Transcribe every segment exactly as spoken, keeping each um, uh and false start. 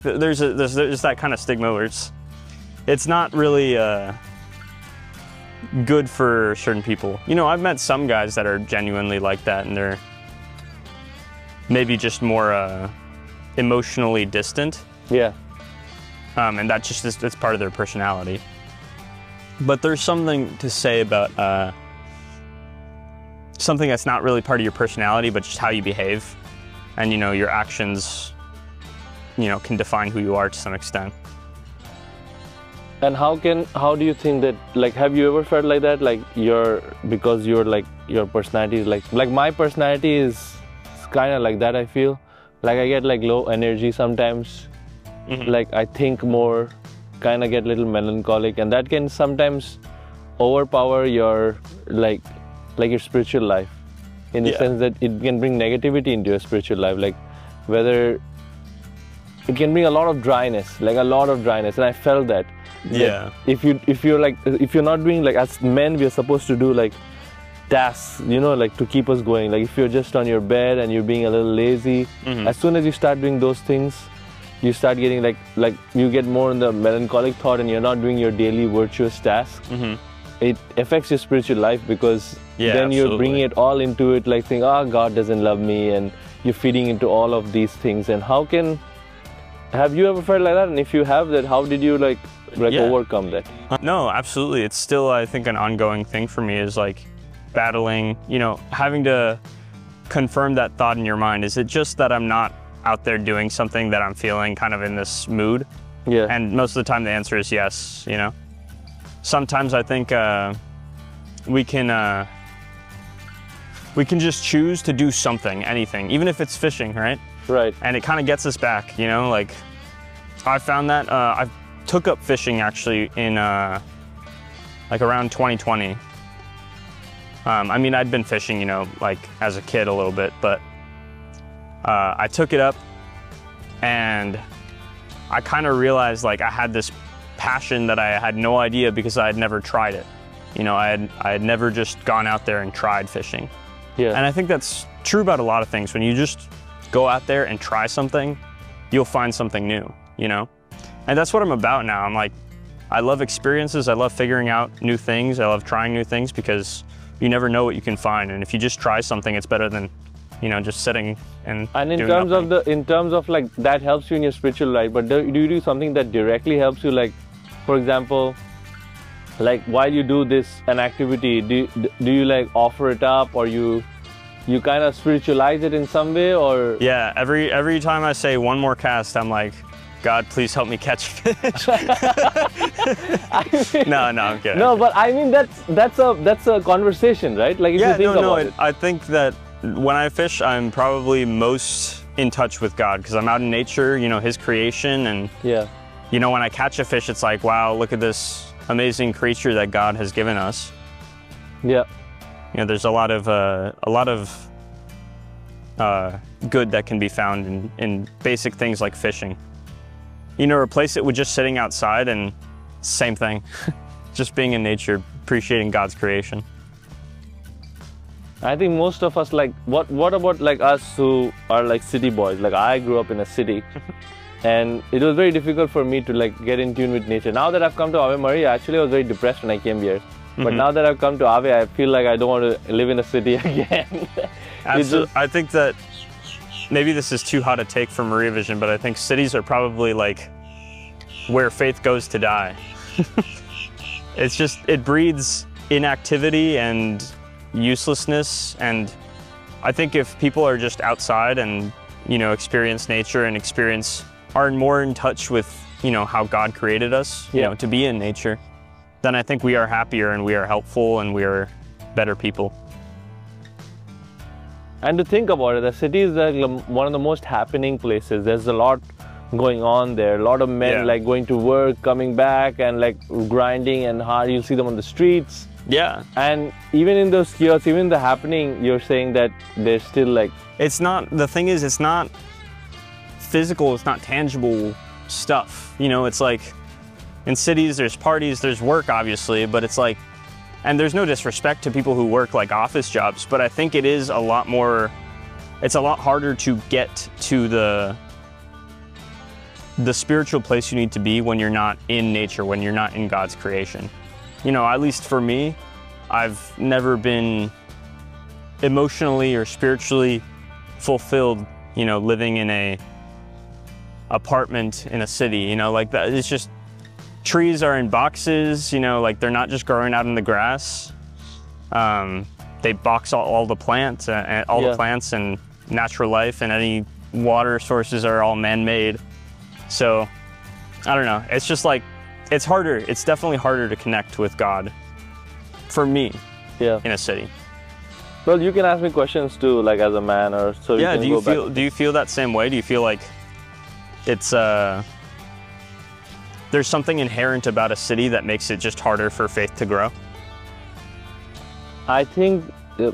There's, a, there's, there's that kind of stigma where it's, it's not really uh, good for certain people. You know, I've met some guys that are genuinely like that, and they're maybe just more uh, emotionally distant. Yeah. Um, and that just is, it's part of their personality. But there's something to say about uh, something that's not really part of your personality, but just how you behave. And, you know, your actions, you know, can define who you are to some extent. And how can, how do you think that, like, have you ever felt like that? Like, you're, because you're like, your personality is like, like my personality is kind of like that, I feel. Like, I get like low energy sometimes. Mm-hmm. Like, I think more, kind of get a little melancholic, and that can sometimes overpower your, like, like your spiritual life. In the yeah. sense that it can bring negativity into your spiritual life. Like, whether, it can bring a lot of dryness, like a lot of dryness, and I felt that. Yeah. If you if you're like if you're not doing, like, as men we're supposed to do like tasks, you know, like to keep us going. Like if you're just on your bed and you're being a little lazy, mm-hmm. as soon as you start doing those things, you start getting like like you get more in the melancholic thought, and you're not doing your daily virtuous tasks. Mm-hmm. It affects your spiritual life, because yeah, then you're absolutely. bringing it all into it, like saying, oh, God doesn't love me, and you're feeding into all of these things. And how can, have you ever felt like that? And if you have that, how did you like like yeah. overcome that? No, absolutely. It's still, I think, an ongoing thing for me, is like battling, you know, having to confirm that thought in your mind. Is it just that I'm not out there doing something that I'm feeling kind of in this mood? Yeah. And most of the time the answer is yes, you know. Sometimes I think uh, we can uh, we can just choose to do something, anything, even if it's fishing, right? Right. And it kind of gets us back, you know. Like, I found that uh, I took up fishing actually in uh, like around twenty twenty. Um, I mean, I'd been fishing, you know, like as a kid a little bit, but uh, I took it up, and I kind of realized like I had this passion that I had no idea, because I had never tried it. You know, I had, I had never just gone out there and tried fishing. Yeah. And I think that's true about a lot of things. When you just go out there and try something, you'll find something new, you know? And that's what I'm about now. I'm like, I love experiences. I love figuring out new things. I love trying new things, because you never know what you can find. And if you just try something, it's better than, you know, just sitting and And in doing terms nothing. of the, in terms of like, that helps you in your spiritual life, but do, do you do something that directly helps you? Like, for example, like while you do this, an activity, do, do you like offer it up, or you, you kind of spiritualize it in some way, or? Yeah, every, every time I say one more cast, I'm like, God, please help me catch fish. I mean, no, no, I'm kidding. No, but I mean, that's, that's a, that's a conversation, right? Like, if yeah, you think no, about no, it. I think that when I fish, I'm probably most in touch with God, because I'm out in nature, you know, His creation. And, yeah. you know, when I catch a fish, it's like, wow, look at this amazing creature that God has given us. Yeah. You know, there's a lot of, uh, a lot of uh, good that can be found in, in basic things like fishing. You know, replace it with just sitting outside, and same thing. Just being in nature, appreciating God's creation. I think most of us, like, what what about like us who are like city boys? Like, I grew up in a city, and it was very difficult for me to like get in tune with nature. Now that I've come to Ave Maria, actually I was very depressed when I came here. But mm-hmm. now that I've come to Ave, I feel like I don't want to live in a city again. Absolutely. Just... I think that maybe this is too hot a take for Maria Vision, but I think cities are probably like where faith goes to die. It's just, it breeds inactivity and uselessness. And I think if people are just outside and, you know, experience nature and experience, are more in touch with, you know, how God created us, you yeah. know, to be in nature, then I think we are happier, and we are helpful, and we are better people. And to think about it, the city is like one of the most happening places. There's a lot going on there. A lot of men yeah. like going to work, coming back, and like grinding and hard. You'll see them on the streets. Yeah. And even in those kiosks, even the happening, you're saying that there's still like... It's not, the thing is, it's not physical, it's not tangible stuff. You know, it's like, in cities, there's parties, there's work, obviously, but it's like, and there's no disrespect to people who work like office jobs, but I think it is a lot more, it's a lot harder to get to the, the spiritual place you need to be when you're not in nature, when you're not in God's creation. You know, at least for me, I've never been emotionally or spiritually fulfilled, you know, living in a apartment in a city, you know, like that. It's just, trees are in boxes, you know, like they're not just growing out in the grass. Um, they box all, all the plants, uh, and all Yeah. the plants and natural life, and any water sources are all man-made. So, I don't know. It's just like, it's harder. It's definitely harder to connect with God for me Yeah. in a city. Well, you can ask me questions too, like as a man, or so. Yeah. You can Do you go feel? Back. Do you feel that same way? Do you feel like it's uh, there's something inherent about a city that makes it just harder for faith to grow? I think. Uh,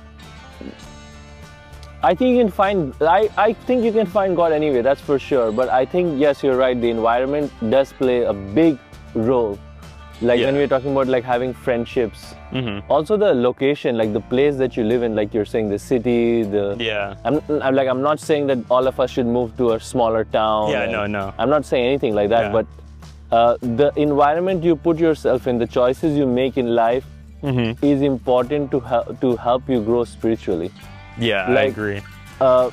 I think you can find. I I think you can find God anyway. That's for sure. But I think yes, you're right. The environment does play a big role. Like Yeah. when we're talking about like having friendships. Mm-hmm. Also the location, like the place that you live in, like you're saying, the city, the. Yeah. I'm, I'm like I'm not saying that all of us should move to a smaller town. Yeah. and No. No. I'm not saying anything like that. Yeah. But uh, the environment you put yourself in, the choices you make in life, Mm-hmm. is important to help to help you grow spiritually. Yeah. I Like- agree. Uh,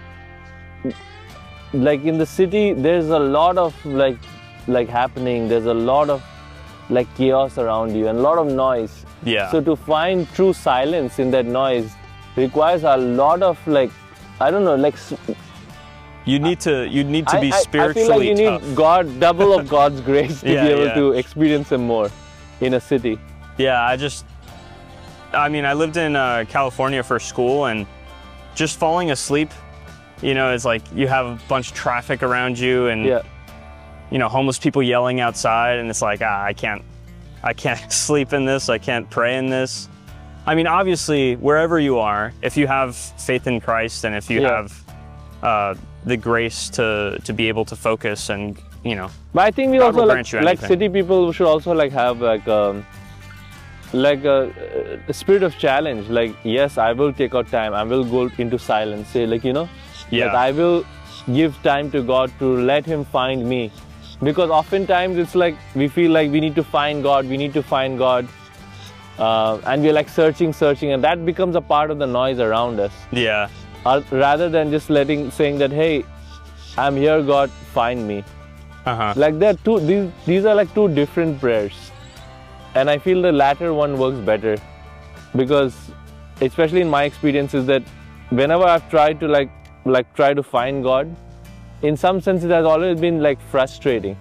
like in the city, there's a lot of like like happening. There's a lot of like chaos around you and a lot of noise. Yeah. So to find true silence in that noise requires a lot of like, I don't know, like s- You need to. You need to I, be I- spiritually I feel like you tough. need God, double of God's grace to Yeah, be able yeah. to experience Him more in a city. Yeah, I just, I mean, I lived in uh, California for school, and just falling asleep, you know, it's like you have a bunch of traffic around you, and Yeah. you know, homeless people yelling outside, and it's like, ah, I can't, I can't sleep in this, I can't pray in this. I mean, obviously, wherever you are, if you have faith in Christ, and if you Yeah. have uh, the grace to to be able to focus, and you know, But I think we God also will like, grant you like anything. city people should also like have like um like a, a spirit of challenge. Like yes, I will take out time. I will go into silence. Say like you know, Yeah. like I will give time to God to let Him find me, because oftentimes it's like we feel like we need to find God. We need to find God, uh, and we're like searching, searching, and that becomes a part of the noise around us. yeah, Uh, rather than just letting saying that hey, I'm here, God, find me. uh huh, Like they're two these these are like two different prayers, and I feel the latter one works better, because especially in my experience is that whenever I've tried to like like try to find God, in some sense it has always been like frustrating,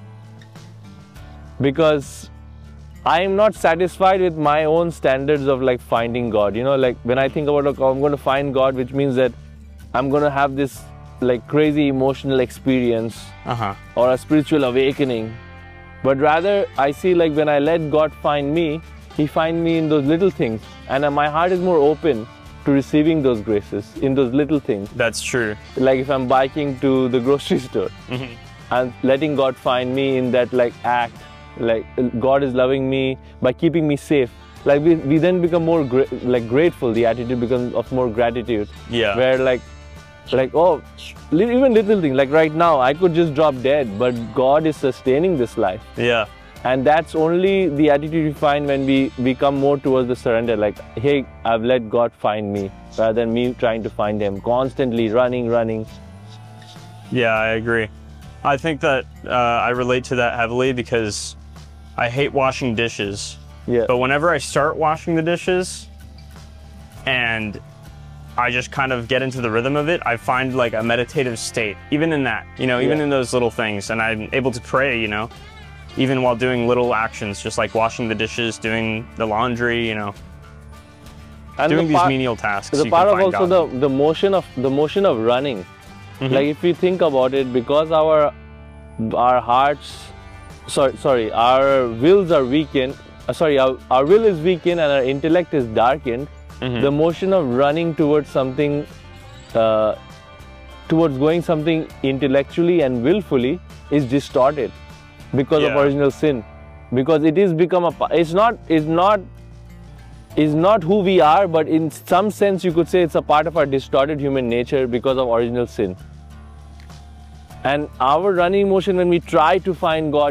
because I am not satisfied with my own standards of like finding God. You know, like when I think about like, oh, I'm going to find God, which means that I'm going to have this like crazy emotional experience uh huh, or a spiritual awakening. But rather I see like when I let God find me, He finds me in those little things, and uh, my heart is more open to receiving those graces in those little things. that's true. Like if I'm biking to the grocery store Mhm. and letting God find me in that like act, like God is loving me by keeping me safe. Like we, we then become more gra- like grateful. The attitude becomes of more gratitude. Yeah. Where like like oh, li- even little things like right now I could just drop dead, but God is sustaining this life. Yeah. And that's only the attitude we find when we, we come more towards the surrender. Like, hey, I've let God find me, rather than me trying to find Him, constantly running, running. Yeah, I agree. I think that uh, I relate to that heavily because I hate washing dishes. Yeah. But whenever I start washing the dishes and I just kind of get into the rhythm of it, I find like a meditative state, even in that, you know, even Yeah. in those little things. And I'm able to pray, you know, even while doing little actions, just like washing the dishes, doing the laundry, you know, And doing the these part, menial tasks. the you part can of find also God. the, the motion of the motion of running. Mhm. Like if you think about it, because our our hearts, sorry, sorry, our wills are weakened. Uh, sorry, our, our will is weakened and our intellect is darkened. Mhm. The motion of running towards something, uh, towards going something intellectually and willfully is distorted because of Yeah. original sin. Because it is become a. pa- It's not. It's not. Is not who we are, but in some sense you could say it's a part of our distorted human nature because of original sin. And our running motion, when we try to find God,